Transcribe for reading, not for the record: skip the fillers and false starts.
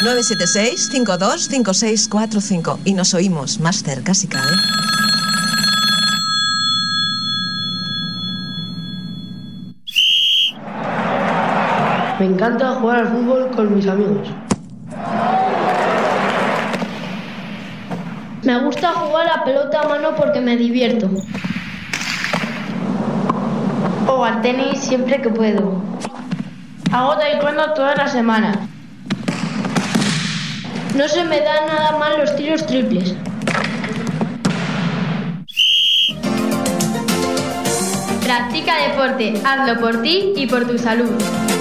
976-525645. Y nos oímos más cerca si cabe. Me encanta jugar al fútbol con mis amigos. Me gusta jugar a pelota a mano porque me divierto. O al tenis siempre que puedo. Hago taekwondo todas las semanas. No se me dan nada mal los tiros triples. Practica deporte, hazlo por ti y por tu salud.